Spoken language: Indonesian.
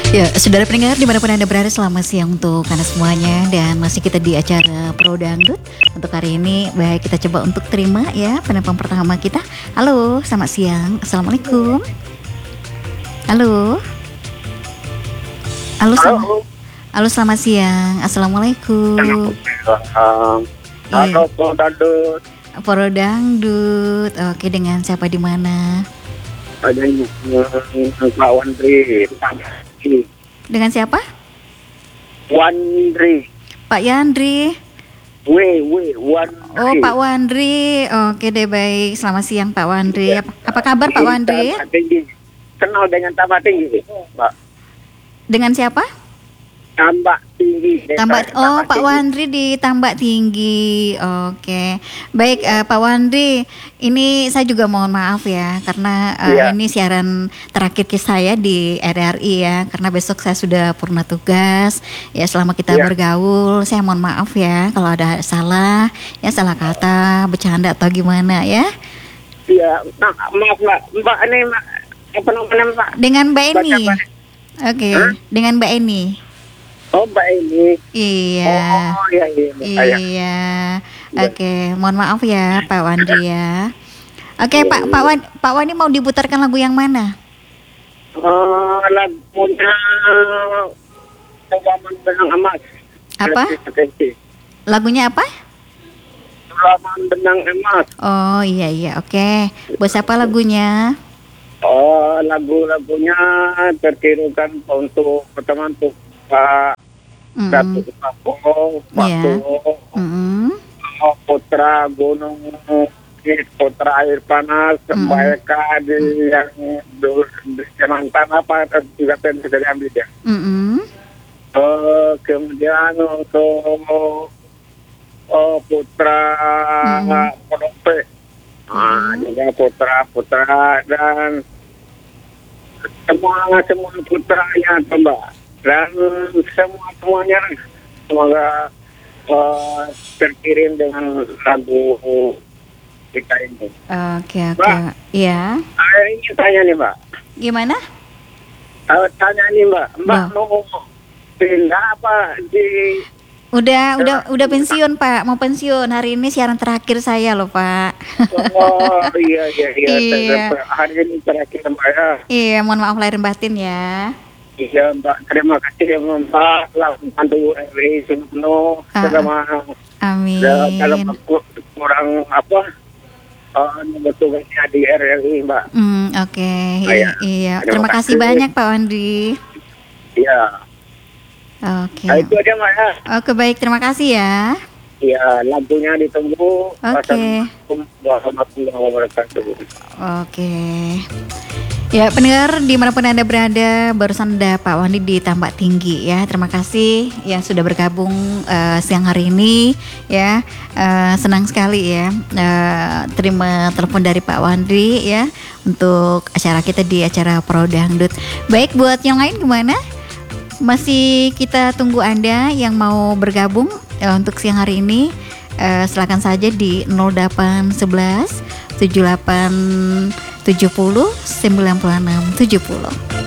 Ya, saudara pendengar dimanapun Anda berada, selamat siang untuk Anda semuanya. Dan masih kita di acara Pro Dangdut. Untuk hari ini, baik kita coba untuk terima ya penelpon pertama kita. Halo, selamat siang. Assalamualaikum. Halo. Halo, halo, selamat siang. Assalamualaikum. Halo, Pro Dangdut. Pro Dangdut. Oke, dengan siapa di mana? Ada Pak Wandri. Dengan siapa? Wandri. Pak Yandri. Wandri. Oh, Pak Wandri. Oke deh, baik. Selamat siang Pak Wandri. Apa kabar Pak Wandri? Kenal dengan Tambak Tinggi, Pak. Dengan siapa? Tambak Tinggi. Pak Wandri di Tambak Tinggi. Oke. Baik, Pak Wandri, ini saya juga mohon maaf ya karena ini siaran terakhir saya di RRI ya, karena besok saya sudah purna tugas. Ya, selama kita bergaul, saya mohon maaf ya kalau ada salah kata, bercanda atau gimana ya. Iya, maaf Mbak ini apa namanya Mbak? Dengan Mbak Eni. Oke, dengan Mbak Eni. Oh, Mbak Eni. Iya. Oh, iya. Iya. Oke, mohon maaf ya Pak Wandri ya. Oke, Pak Wandi mau diputarkan lagu yang mana? Lagunya Sulaman Benang Emas. Apa? Lagunya apa? Sulaman Benang Emas. Oh, iya. Oke. Buat siapa lagunya? Oh, lagunya terkirimkan untuk pertama untuk Pak Ratu Papo, Putra Gunung, Putra Air Panas, mereka di yang Kalimantan apa juga bisa diambil ya. Kemudian untuk Putra Podope, juga Putra dan semua putranya Mbak. Dan semuanya semoga terkirim dengan lagu kita ini. Oke. Iya. Ini tanya nih Mbak. Gimana? Tanya nih Mbak. Mbak mau pindah apa di? Udah pensiun Pak. Mau pensiun. Hari ini siaran terakhir saya loh Pak. Oh iya. Hari ini terakhir Mbak ya. Iya, mohon maaf lahir batin ya. Iya Mbak, terima kasih ya Mbak, bantu RRI penuh, amin. Kalau kurang tugasnya di RRI Mbak. Oke. Iya. Terima kasih banyak Pak Wandri. Iya. Oke. Itu aja Mbak ya. Oke, baik, terima kasih ya. Iya, lampunya ditunggu. Oke. Wassalamualaikum warahmatullahi wabarakatuh. Oke. Ya, pendengar dimanapun Anda berada, barusan ada Pak Wandi di Tambak Tinggi ya. Terima kasih yang sudah bergabung siang hari ini ya. Senang sekali ya terima telepon dari Pak Wandi ya untuk acara kita di acara Pro Dangdut. Baik, buat yang lain gimana? Masih kita tunggu Anda yang mau bergabung untuk siang hari ini. Silakan saja di 0811 78 70 96 70.